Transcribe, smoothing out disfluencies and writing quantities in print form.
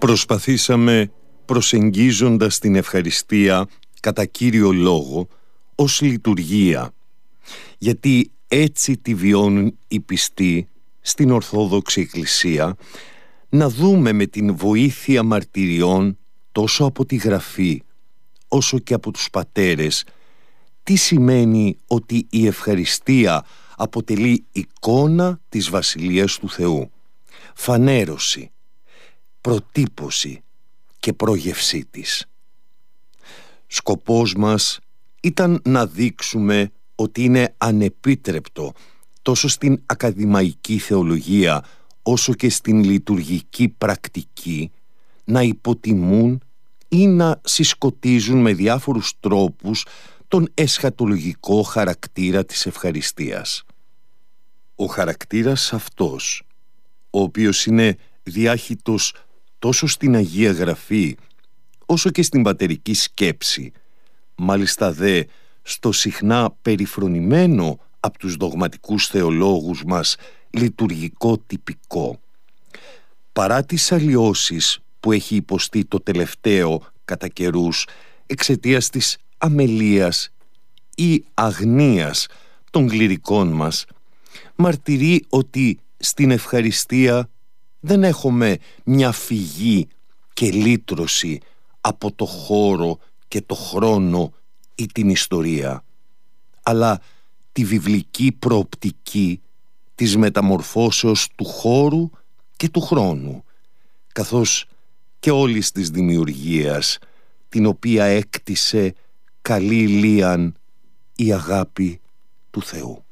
Προσπαθήσαμε, προσεγγίζοντας την ευχαριστία κατά κύριο λόγο, ως λειτουργία, γιατί έτσι τη βιώνουν οι πιστοί στην Ορθόδοξη Εκκλησία, να δούμε με την βοήθεια μαρτυριών τόσο από τη Γραφή όσο και από τους πατέρες τι σημαίνει ότι η ευχαριστία αποτελεί εικόνα της Βασιλείας του Θεού, φανέρωση, προτύπωση και πρόγευσή της. Σκοπός μας ήταν να δείξουμε ότι είναι ανεπίτρεπτο τόσο στην ακαδημαϊκή θεολογία όσο και στην λειτουργική πρακτική να υποτιμούν ή να συσκοτίζουν με διάφορους τρόπους τον εσχατολογικό χαρακτήρα της ευχαριστίας. Ο χαρακτήρας αυτός, ο οποίος είναι διάχυτος τόσο στην Αγία Γραφή όσο και στην πατερική σκέψη, μάλιστα δε στο συχνά περιφρονημένο από τους δογματικούς θεολόγους μας λειτουργικό τυπικό, παρά τις αλλοιώσεις που έχει υποστεί το τελευταίο κατά καιρούς εξαιτίας της αμελίας ή αγνίας των κληρικών μας, μαρτυρεί ότι στην ευχαριστία δεν έχουμε μια φυγή και λύτρωση από το χώρο και το χρόνο ή την ιστορία, αλλά τη βιβλική προοπτική της μεταμορφώσεως του χώρου και του χρόνου, καθώς και όλης της δημιουργίας, την οποία έκτισε καλή λίαν η αγάπη του Θεού.